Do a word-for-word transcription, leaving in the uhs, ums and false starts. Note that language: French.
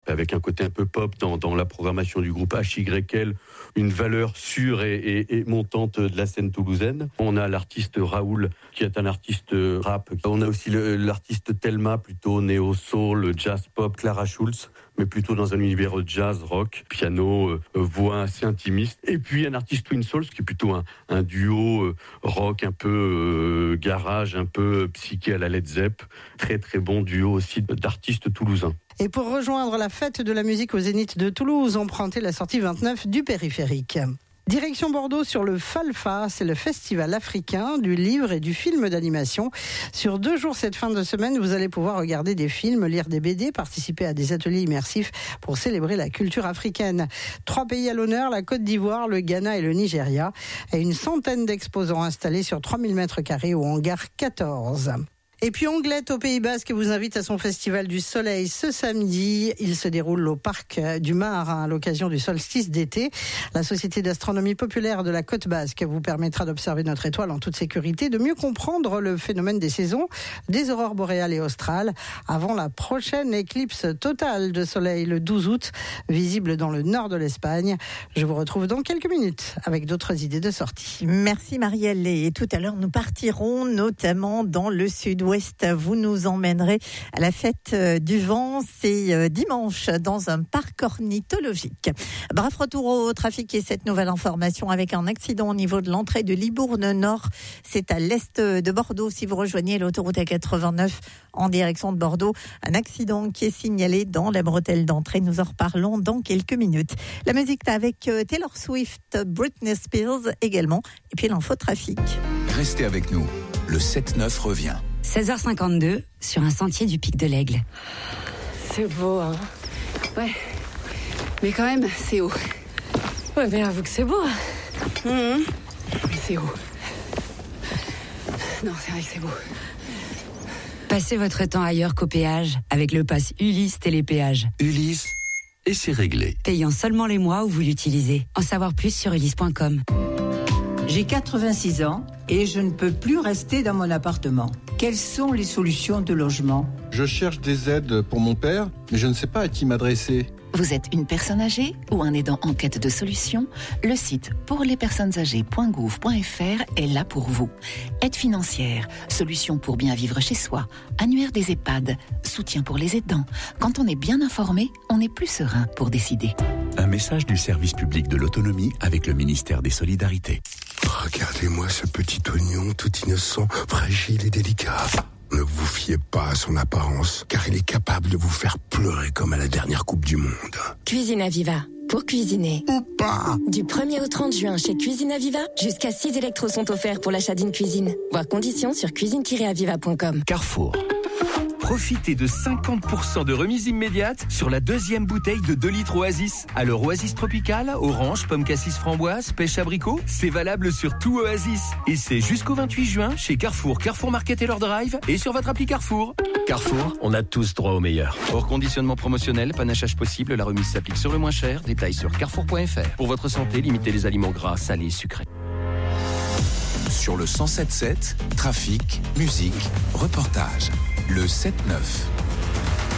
avec un côté un peu pop dans, dans la programmation du groupe H Y L, une valeur sûre et, et, et montante de la scène toulousaine. On a l'artiste Raoul, qui est un artiste rap. On a aussi le, l'artiste Thelma, plutôt néo-soul, jazz-pop, Clara Schulz, mais plutôt dans un univers jazz, rock, piano, euh, voix assez intimiste. Et puis un artiste Twin Souls, qui est plutôt un, un duo euh, rock, un peu euh, garage, un peu psyché à la Led Zepp. Très très bon duo aussi d'artistes toulousains. Et pour rejoindre la fête de la musique au Zénith de Toulouse, empruntez la sortie vingt-neuf du périphérique. Direction Bordeaux sur le Falfa, c'est le festival africain du livre et du film d'animation. Sur deux jours cette fin de semaine, vous allez pouvoir regarder des films, lire des B D, participer à des ateliers immersifs pour célébrer la culture africaine. Trois pays à l'honneur, la Côte d'Ivoire, le Ghana et le Nigeria. Et une centaine d'exposants installés sur trois mille mètres carrés au hangar quatorze. Et puis Anglette au Pays Basque vous invite à son festival du soleil ce samedi. Il se déroule au parc du Mar à l'occasion du solstice d'été. La Société d'astronomie populaire de la Côte Basque vous permettra d'observer notre étoile en toute sécurité, de mieux comprendre le phénomène des saisons, des aurores boréales et australes, avant la prochaine éclipse totale de soleil le douze août, visible dans le nord de l'Espagne. Je vous retrouve dans quelques minutes avec d'autres idées de sortie. Merci Marielle. Et tout à l'heure, nous partirons notamment dans le sud-ouest. Vous nous emmènerez à la fête du vent, c'est dimanche dans un parc ornithologique. Bref, retour au trafic et cette nouvelle information avec un accident au niveau de l'entrée de Libourne Nord. C'est à l'est de Bordeaux. Si vous rejoignez l'autoroute A quatre-vingt-neuf en direction de Bordeaux, un accident qui est signalé dans la bretelle d'entrée. Nous en reparlons dans quelques minutes. La musique avec Taylor Swift, Britney Spears également, et puis l'infotrafic. Restez avec nous. Le sept neuf revient. seize heures cinquante-deux, sur un sentier du Pic de l'Aigle. C'est beau, hein. Ouais. Mais quand même, c'est haut. Ouais, mais avoue que c'est beau. Mmh. Mais c'est haut. Non, c'est vrai que c'est beau. Passez votre temps ailleurs qu'au péage avec le pass Ulysse Télépéage. Ulysse, et c'est réglé. Payant seulement les mois où vous l'utilisez. En savoir plus sur ulysse point com. J'ai quatre-vingt-six ans et je ne peux plus rester dans mon appartement. Quelles sont les solutions de logement ? Je cherche des aides pour mon père, mais je ne sais pas à qui m'adresser. Vous êtes une personne âgée ou un aidant en quête de solutions ? Le site pour les personnes âgées point gouv point f r est là pour vous. Aide financière, solutions pour bien vivre chez soi, annuaire des EHPAD, soutien pour les aidants. Quand on est bien informé, on est plus serein pour décider. Un message du service public de l'autonomie avec le ministère des Solidarités. Regardez-moi ce petit oignon tout innocent, fragile et délicat. Ne vous fiez pas à son apparence, car il est capable de vous faire pleurer comme à la dernière Coupe du Monde. Cuisine Aviva, pour cuisiner. Ou pas. Du premier au trente juin chez Cuisine Aviva, jusqu'à six électros sont offerts pour l'achat d'une cuisine. Voir conditions sur cuisine tiret aviva point com. Carrefour. Profitez de cinquante pour cent de remise immédiate sur la deuxième bouteille de deux litres Oasis. Alors Oasis Tropical, orange, pomme cassis framboise, pêche abricot, c'est valable sur tout Oasis. Et c'est jusqu'au vingt-huit juin chez Carrefour, Carrefour Market et leur Drive et sur votre appli Carrefour. Carrefour, on a tous droit au meilleur. Hors conditionnement promotionnel, panachage possible, la remise s'applique sur le moins cher. Détails sur carrefour point f r. Pour votre santé, limitez les aliments gras, salés, sucrés. Sur le cent sept sept, trafic, musique, reportage. Le sept neuf.